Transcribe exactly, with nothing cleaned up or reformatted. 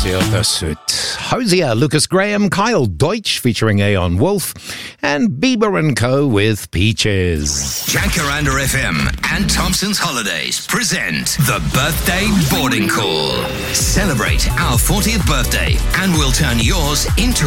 Pursuit. Hosier, Lucas Graham, Kyle Deutsch featuring Aeon Wolf, and Bieber and Co. with Peaches. Jacaranda F M and Thompson's Holidays present the Birthday Boarding Call. Celebrate our fortieth birthday and we'll turn yours into